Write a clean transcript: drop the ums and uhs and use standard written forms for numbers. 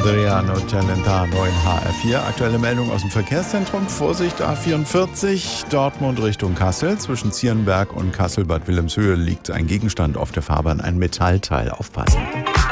Adriano Celentano in HR4. Aktuelle Meldung aus dem Verkehrszentrum. Vorsicht A44, Dortmund Richtung Kassel. Zwischen Zierenberg und Kassel-Bad Wilhelmshöhe liegt ein Gegenstand auf der Fahrbahn, ein Metallteil. Aufpassen.